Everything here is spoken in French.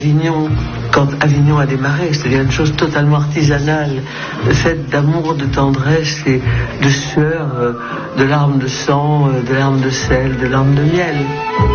Avignon, quand Avignon a démarré, c'est-à-dire une chose totalement artisanale, faite d'amour, de tendresse et de sueur, de larmes de sang, de larmes de sel, de larmes de miel.